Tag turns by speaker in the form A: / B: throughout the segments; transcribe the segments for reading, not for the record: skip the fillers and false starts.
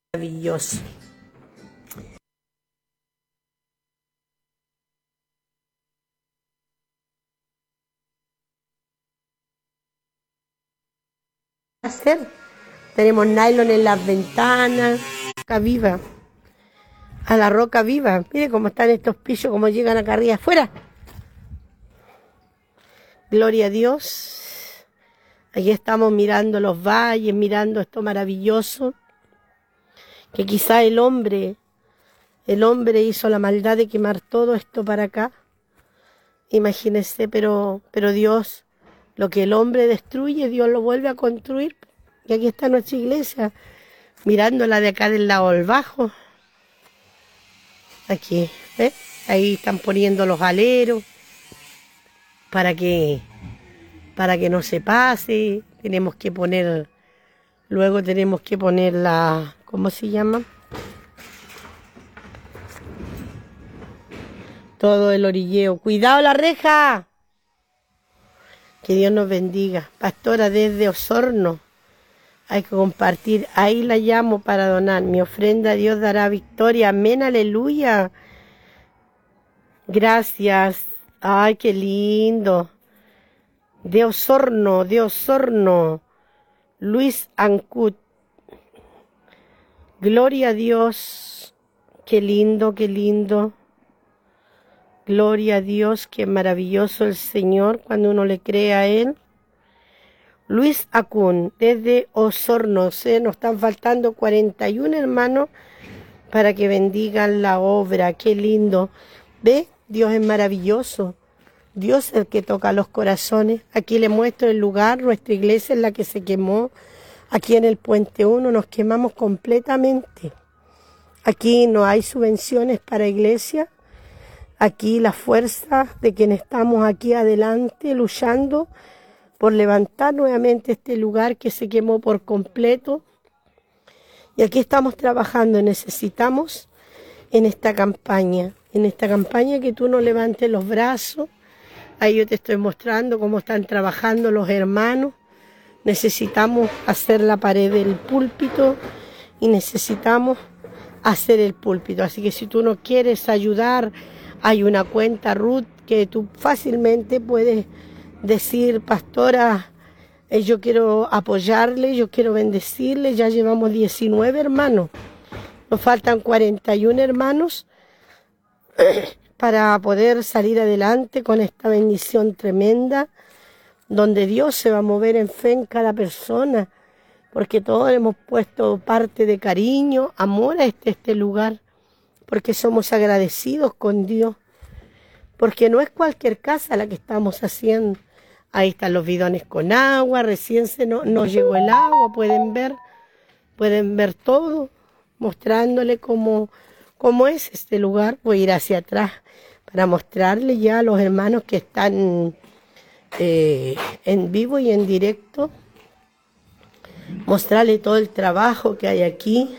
A: Maravilloso. Hacer. Tenemos nylon en las ventanas. Roca viva. A la roca viva. Mire cómo están estos pillos, cómo llegan acá arriba afuera. Gloria a Dios. Aquí estamos mirando los valles, mirando esto maravilloso. Que quizá el hombre hizo la maldad de quemar todo esto para acá. Imagínense, pero Dios, lo que el hombre destruye, Dios lo vuelve a construir. Y aquí está nuestra iglesia, mirándola de acá del lado del bajo. Aquí, ¿ves? Ahí están poniendo los aleros para que no se pase. Luego tenemos que poner la, ¿cómo se llama? Todo el orilleo. ¡Cuidado la reja! Que Dios nos bendiga. Pastora desde Osorno. Hay que compartir. Ahí la llamo para donar. Mi ofrenda a Dios dará victoria. Amén, aleluya. Gracias. Ay, qué lindo. De Osorno, de Osorno. Luis Ancut. Gloria a Dios. Qué lindo, qué lindo. Gloria a Dios, qué maravilloso el Señor cuando uno le cree a Él. Luis Acún, desde Osorno, nos están faltando 41 hermanos para que bendigan la obra. Qué lindo. ¿Ve? Dios es maravilloso. Dios es el que toca los corazones. Aquí le muestro el lugar, nuestra iglesia es la que se quemó. Aquí en el Puente 1 nos quemamos completamente. Aquí no hay subvenciones para iglesia. Aquí la fuerza de quienes estamos aquí adelante luchando por levantar nuevamente este lugar que se quemó por completo. Y aquí estamos trabajando. Necesitamos en esta campaña que tú no levantes los brazos. Ahí yo te estoy mostrando cómo están trabajando los hermanos. Necesitamos hacer la pared del púlpito y necesitamos hacer el púlpito. Así que si tú no quieres ayudar, hay una cuenta Ruth que tú fácilmente puedes decir, pastora, yo quiero apoyarle, yo quiero bendecirle. Ya llevamos 19 hermanos. Nos faltan 41 hermanos para poder salir adelante con esta bendición tremenda, donde Dios se va a mover en fe en cada persona, porque todos hemos puesto parte de cariño, amor a este lugar, porque somos agradecidos con Dios, porque no es cualquier casa la que estamos haciendo. Ahí están los bidones con agua, recién nos llegó el agua, pueden ver todo, mostrándole cómo es este lugar. Voy a ir hacia atrás para mostrarle ya a los hermanos que están en vivo y en directo, mostrarle todo el trabajo que hay aquí.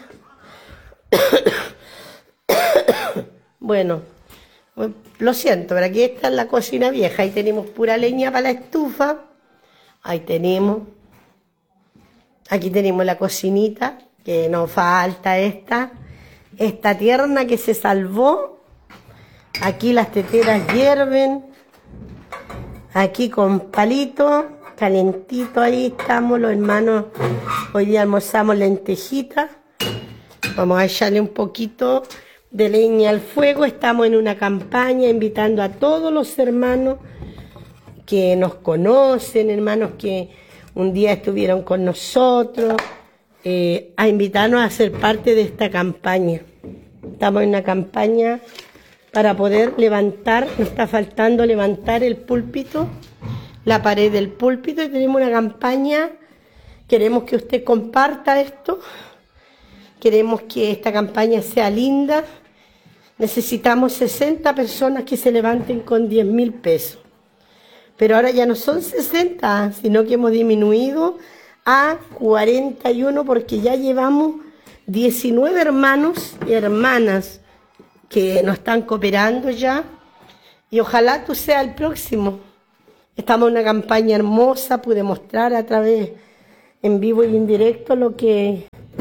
A: Bueno, lo siento, pero aquí está la cocina vieja. Ahí tenemos pura leña para la estufa. Ahí tenemos. Aquí tenemos la cocinita, que nos falta esta tierna que se salvó. Aquí las teteras hierven. Aquí con palito, calentito, ahí estamos los hermanos. Hoy día almorzamos lentejitas. Vamos a echarle un poquito de leña al fuego. Estamos en una campaña invitando a todos los hermanos que nos conocen, hermanos que un día estuvieron con nosotros, a invitarnos a ser parte de esta campaña. Estamos en una campaña para poder levantar, nos está faltando levantar el púlpito, la pared del púlpito, y tenemos una campaña. Queremos que usted comparta esto, queremos que esta campaña sea linda. Necesitamos 60 personas que se levanten con 10.000 pesos. Pero ahora ya no son 60, sino que hemos disminuido a 41 porque ya llevamos 19 hermanos y hermanas que nos están cooperando ya. Y ojalá tú seas el próximo. Estamos en una campaña hermosa, pude mostrar a través en vivo y en directo lo que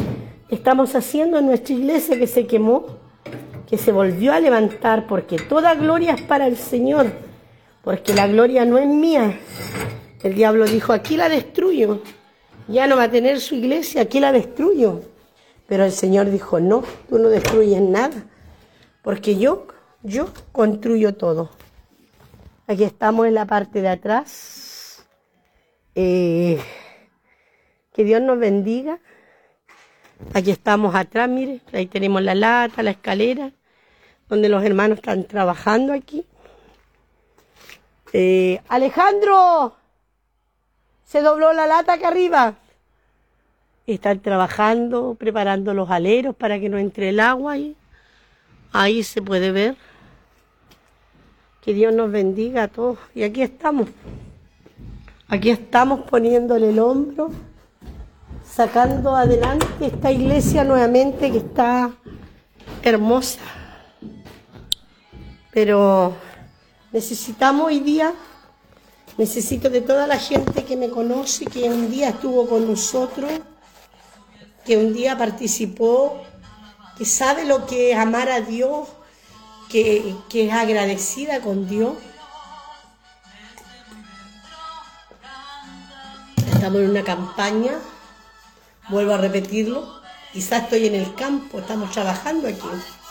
A: estamos haciendo en nuestra iglesia que se quemó, que se volvió a levantar, porque toda gloria es para el Señor, porque la gloria no es mía. El diablo dijo, aquí la destruyo, ya no va a tener su iglesia, aquí la destruyo. Pero el Señor dijo, no, tú no destruyes nada, porque yo construyo todo. Aquí estamos en la parte de atrás. Que Dios nos bendiga. Aquí estamos atrás, mire, ahí tenemos la lata, la escalera, donde los hermanos están trabajando aquí. Alejandro, se dobló la lata acá arriba. Están trabajando, preparando los aleros para que no entre el agua. Ahí se puede ver. Que Dios nos bendiga a todos. Y aquí estamos. Aquí estamos poniéndole el hombro, sacando adelante esta iglesia nuevamente que está hermosa. Pero necesitamos hoy día, necesito de toda la gente que me conoce, que un día estuvo con nosotros, que un día participó, que sabe lo que es amar a Dios, que es agradecida con Dios. Estamos en una campaña, vuelvo a repetirlo, quizás estoy en el campo, estamos trabajando aquí.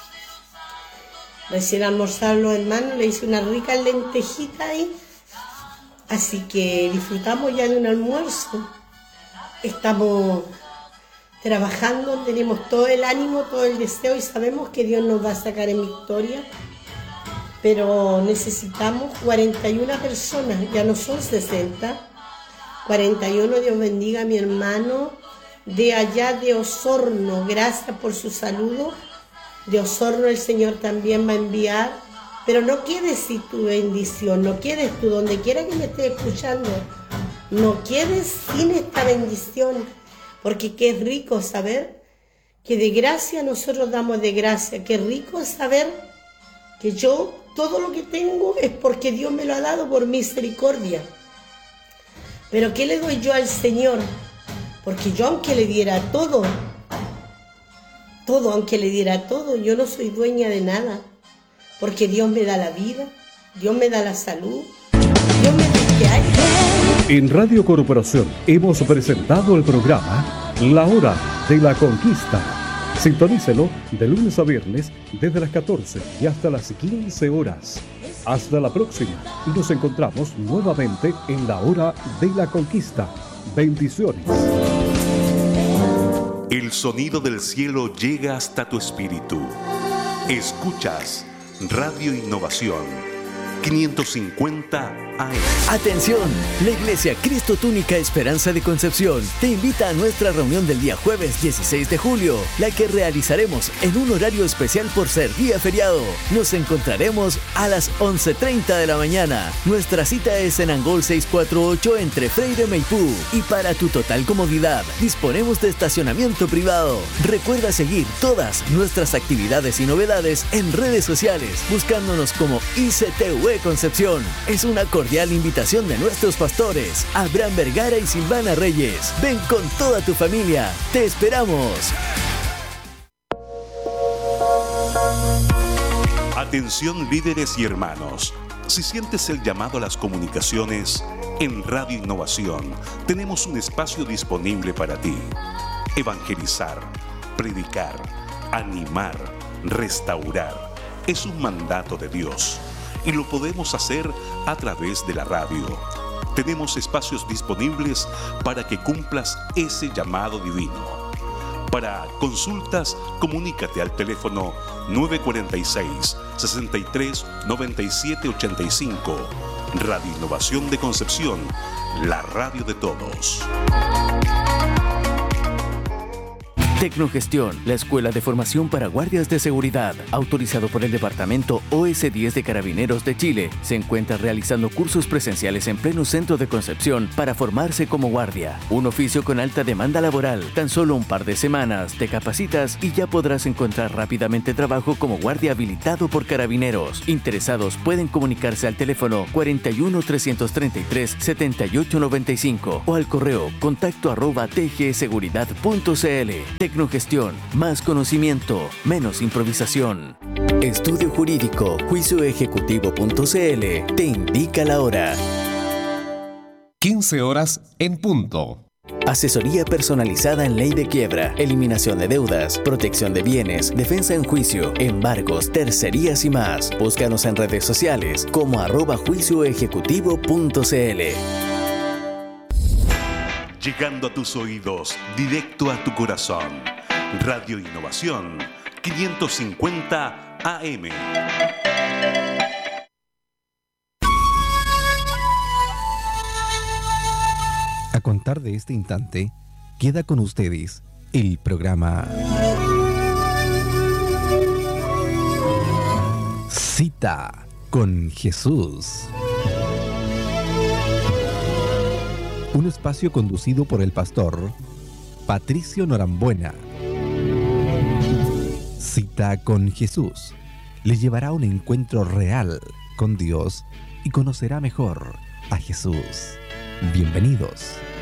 A: Recién almorzaron los hermanos, le hice una rica lentejita ahí, así que disfrutamos ya de un almuerzo. Estamos trabajando, tenemos todo el ánimo, todo el deseo y sabemos que Dios nos va a sacar en victoria, pero necesitamos 41 personas, ya no son 60, 41, Dios bendiga a mi hermano de allá de Osorno, gracias por su saludo. De Osorno el Señor también va a enviar, pero no quedes sin tu bendición, no quedes tú, donde quiera que me estés escuchando, no quedes sin esta bendición, porque qué rico saber que de gracia nosotros damos de gracia, qué rico saber que yo todo lo que tengo es porque Dios me lo ha dado por misericordia. Pero ¿qué le doy yo al Señor? Porque yo aunque le diera todo, aunque le diera todo, yo no soy dueña de nada, porque Dios me da la vida, Dios me da la salud, Dios me da este aire.
B: En Radio Corporación hemos presentado el programa La Hora de la Conquista. Sintonícelo de lunes a viernes desde las 14 y hasta las 15 horas. Hasta la próxima y nos encontramos nuevamente en La Hora de la Conquista. Bendiciones.
C: El sonido del cielo llega hasta tu espíritu. Escuchas Radio Innovación 550 AM.
D: Atención, la Iglesia Cristo Túnica Esperanza de Concepción te invita a nuestra reunión del día jueves 16 de julio, la que realizaremos en un horario especial por ser día feriado. Nos encontraremos a las 11:30 de la mañana. Nuestra cita es en Angol 648 entre Freire y Maipú. Y para tu total comodidad, disponemos de estacionamiento privado. Recuerda seguir todas nuestras actividades y novedades en redes sociales, buscándonos como ICTV Concepción. Es una cordial invitación de nuestros pastores, Abraham Vergara y Silvana Reyes. Ven con toda tu familia. ¡Te esperamos!
C: Atención líderes y hermanos. Si sientes el llamado a las comunicaciones, en Radio Innovación tenemos un espacio disponible para ti. Evangelizar, predicar, animar, restaurar. Es un mandato de Dios. Y lo podemos hacer a través de la radio. Tenemos espacios disponibles para que cumplas ese llamado divino. Para consultas, comunícate al teléfono 946-63-9785. Radio Innovación de Concepción, la radio de todos.
D: Tecnogestión, la escuela de formación para guardias de seguridad, autorizado por el Departamento OS10 de Carabineros de Chile, se encuentra realizando cursos presenciales en pleno centro de Concepción para formarse como guardia. Un oficio con alta demanda laboral, tan solo un par de semanas te capacitas y ya podrás encontrar rápidamente trabajo como guardia habilitado por Carabineros. Interesados pueden comunicarse al teléfono 41 333 7895 o al correo contacto@tgseguridad.cl. Tecnogestión, más conocimiento, menos improvisación. Estudio Jurídico, juicioejecutivo.cl te indica la hora.
E: 15 horas en punto.
D: Asesoría personalizada en ley de quiebra, eliminación de deudas, protección de bienes, defensa en juicio, embargos, tercerías y más. Búscanos en redes sociales como @juicioejecutivo.cl.
C: Llegando a tus oídos, directo a tu corazón. Radio Innovación 550 AM.
F: A contar de este instante, queda con ustedes el programa Cita con Jesús. Un espacio conducido por el pastor Patricio Norambuena. Cita con Jesús le llevará a un encuentro real con Dios y conocerá mejor a Jesús. Bienvenidos.